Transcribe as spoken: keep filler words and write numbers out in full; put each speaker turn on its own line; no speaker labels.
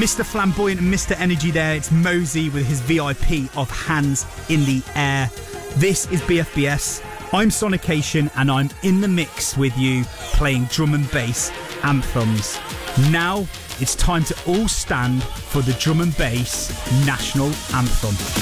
Mister Flamboyant and Mister Energy there. It's Mosey with his V I P of Hands in the Air. This is B F B S. I'm Sonication and I'm in the mix with you playing drum and bass anthems. Now it's time to all stand for the drum and bass national anthem.